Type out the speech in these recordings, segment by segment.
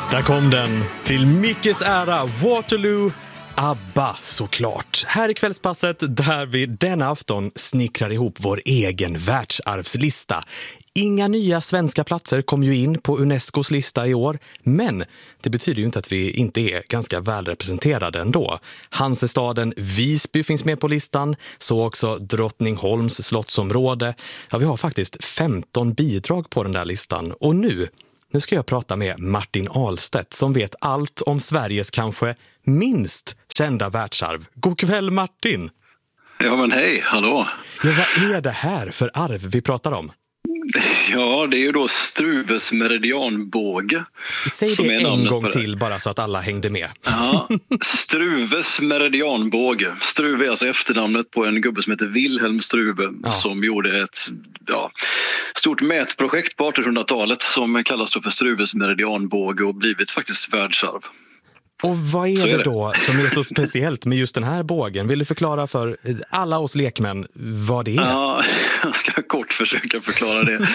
Där kom den. Till Mickes ära, Waterloo, ABBA såklart. Här i Kvällspasset där vi denna afton snickrar ihop vår egen världsarvslista. Inga nya svenska platser kom ju in på Unescos lista i år, men det betyder ju inte att vi inte är ganska välrepresenterade ändå. Hansestaden Visby finns med på listan, så också Drottningholms slottsområde. Ja, vi har faktiskt 15 bidrag på den där listan. Och nu ska jag prata med Martin Ahlstedt som vet allt om Sveriges kanske minst kända världsarv. God kväll Martin! Ja men hej, hallå! Ja, vad är det här för arv vi pratar om? Ja, det är ju då Struves meridianbåge. Säg det en gång till bara så att alla hängde med. Ja, Struves meridianbåge. Struve är alltså efternamnet på en gubbe som heter Wilhelm Struve som gjorde ett stort mätprojekt på 1800-talet som kallas då för Struves meridianbåge och blivit faktiskt världsarv. Och vad är det då som är så speciellt med just den här bågen? Vill du förklara för alla oss lekmän vad det är? Ja, jag ska kort försöka förklara det.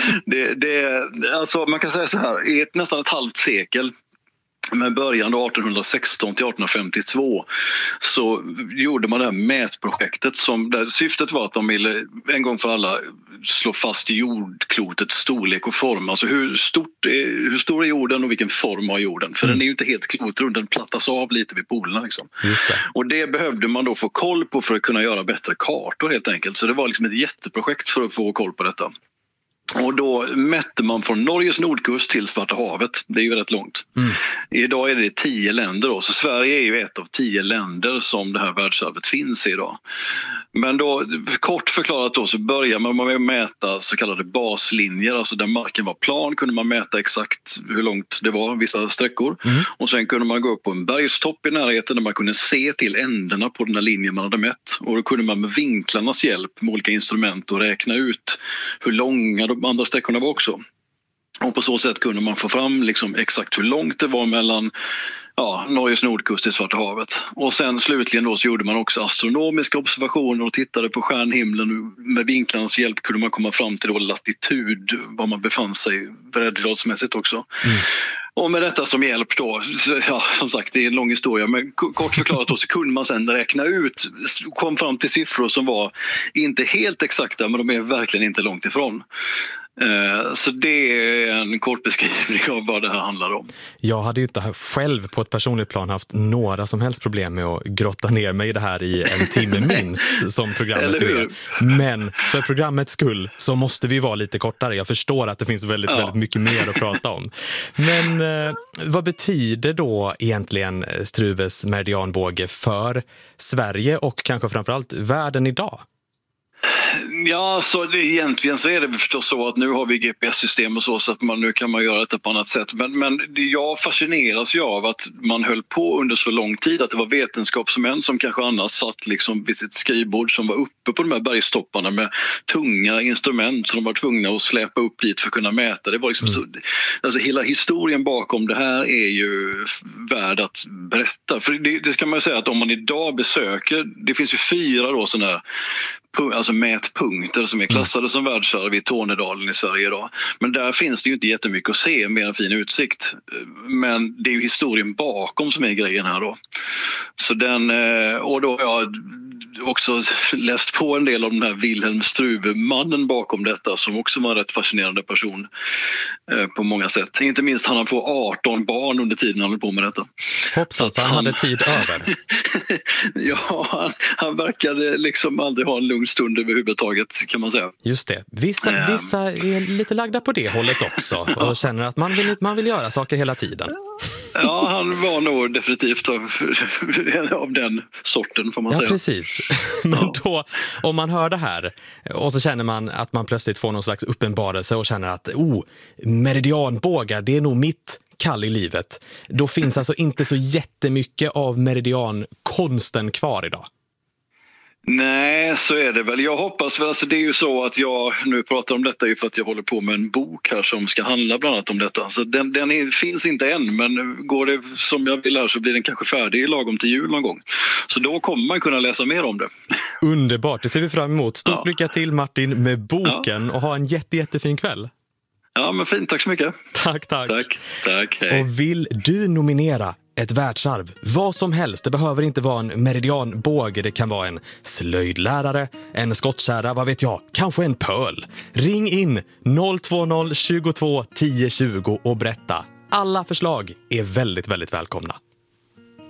Alltså man kan säga så här, i nästan ett halvt sekel med början då 1816 till 1852 så gjorde man det här mätprojektet där syftet var att de ville en gång för alla slå fast jordklotets storlek och form. Alltså hur stor är jorden och vilken form har jorden? För den är ju inte helt klotrund, den plattas av lite vid polerna liksom. Just det. Och det behövde man då få koll på för att kunna göra bättre kartor helt enkelt. Så det var liksom ett jätteprojekt för att få koll på detta. Och då mätte man från Norges nordkust till Svarta havet. Det är ju rätt långt. Idag är det 10 länder då. Så Sverige är ju ett av 10 länder som det här världsarvet finns i idag. Men då, kort förklarat då, så börjar man med att mäta så kallade baslinjer. Alltså där marken var plan kunde man mäta exakt hur långt det var, vissa sträckor. Och sen kunde man gå upp på en bergstopp i närheten där man kunde se till ändarna på den här linjen man hade mätt. Och då kunde man med vinklarnas hjälp med olika instrument och räkna ut hur långa de andra sträckorna var också. Och på så sätt kunde man få fram liksom exakt hur långt det var mellan Norges nordkust till Svarta havet. Och sen slutligen då så gjorde man också astronomiska observationer och tittade på stjärnhimlen. Med vinklarnas hjälp kunde man komma fram till då latitud, var man befann sig breddgradsmässigt också. Och med detta som hjälp då, som sagt det är en lång historia, men kort förklarat då så kunde man sedan räkna ut, kom fram till siffror som var inte helt exakta men de är verkligen inte långt ifrån. Så det är en kort beskrivning av vad det här handlar om. Jag hade ju inte själv på ett personligt plan haft några som helst problem med att grotta ner mig i det här i en timme minst som programmet gör. Men för programmets skull så måste vi vara lite kortare. Jag förstår att det finns väldigt mycket mer att prata om. Men vad betyder då egentligen Struves meridianbåge för Sverige och kanske framförallt världen idag? Ja, så egentligen så är det förstås så att nu har vi GPS-system och så att nu kan man göra det på annat sätt. Men jag fascineras ju av att man höll på under så lång tid, att det var vetenskapsmän som kanske annars satt liksom vid sitt skrivbord som var uppe på de här bergstopparna med tunga instrument som de var tvungna att släpa upp dit för att kunna mäta. Det var liksom så, alltså hela historien bakom det här är ju värd att berätta. För det ska man ju säga att om man idag besöker, det finns ju 4 då sådana här alltså mätpunkter som är klassade som världsarv i Tornedalen i Sverige idag. Men där finns det ju inte jättemycket att se med en fin utsikt. Men det är ju historien bakom som är grejen här då. Så och då har jag också läst på en del om den här Wilhelm Struve, mannen bakom detta, som också var en rätt fascinerande person på många sätt. Inte minst han får 18 barn under tiden han höll på med detta. Hoppsan, så han hade tid över. Ja, han verkade liksom aldrig ha en lugn stund överhuvudtaget kan man säga. Just det. Vissa är lite lagda på det hållet också och känner att man vill göra saker hela tiden. Ja, han var nog definitivt av den sorten får man säga. Ja, precis. Men då, om man hör det här och så känner man att man plötsligt får någon slags uppenbarelse och känner att meridianbågar, det är nog mitt kall i livet. Då finns alltså inte så jättemycket av meridiankonsten kvar idag. Nej, så är det väl. Jag hoppas väl, alltså det är ju så att jag nu pratar om detta ju för att jag håller på med en bok här som ska handla bland annat om detta. Så den finns inte än, men går det som jag vill här så blir den kanske färdig lagom till jul någon gång. Så då kommer man kunna läsa mer om det. Underbart, det ser vi fram emot. Stort lycka till Martin med boken och ha en jättefin kväll. Ja, men fint. Tack så mycket. Tack. Tack. Hej. Och vill du nominera ett världsarv, vad som helst, det behöver inte vara en meridianbåge, det kan vara en slöjdlärare, en skottkärra, vad vet jag, kanske en pöl. Ring in 020 22 10 20 och berätta. Alla förslag är väldigt, väldigt välkomna.